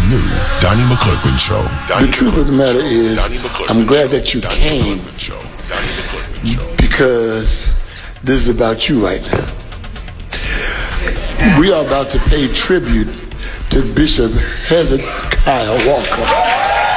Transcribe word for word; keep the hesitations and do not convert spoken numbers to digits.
new Donnie McClurkin Show. The truth of the matter is, I'm glad that you came because this is about you right now. We are about to pay tribute to Bishop Hezekiah Walker.